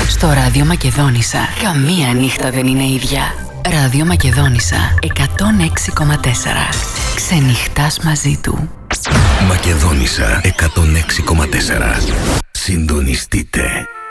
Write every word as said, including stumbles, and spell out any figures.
Στο Ράδιο Μακεδόνισσα καμία νύχτα δεν είναι ίδια. Ράδιο Μακεδόνισσα εκατόν έξι κόμμα τέσσερα. Ξενυχτάς μαζί του. Μακεδόνισσα εκατόν έξι κόμμα τέσσερα. Συντονιστείτε.